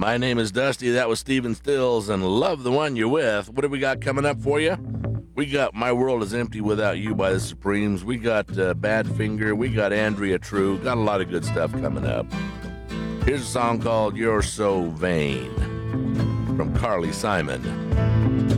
My name is Dusty. That was Steven Stills and Love the One You're With. What do we got coming up for you? We got My World is Empty Without You by the Supremes. We got Badfinger. We got Andrea True. Got a lot of good stuff coming up. Here's a song called You're So Vain from Carly Simon.